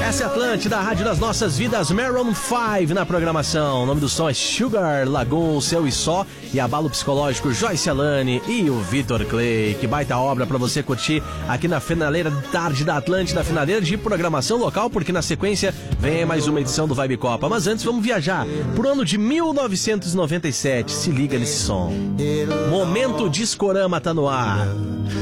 Essa é Atlântida, a rádio das nossas vidas. Maroon 5 na programação. O nome do som é Sugar, Lagoon, Céu e Só. E abalo psicológico, Joyce Alane e o Vitor Clay. Que baita obra pra você curtir aqui na finaleira de tarde da Atlântida, finaleira de programação local, porque na sequência vem mais uma edição do Vibe Copa. Mas antes vamos viajar pro ano de 1997. Se liga nesse som. Momento Discorama tá no ar.